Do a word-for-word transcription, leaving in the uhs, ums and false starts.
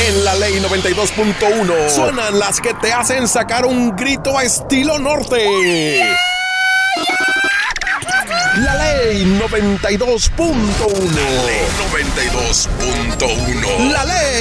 En la Ley noventa y dos punto uno suenan las que te hacen sacar un grito a estilo norte. La Ley noventa y dos punto uno. La Ley noventa y dos punto uno. La Ley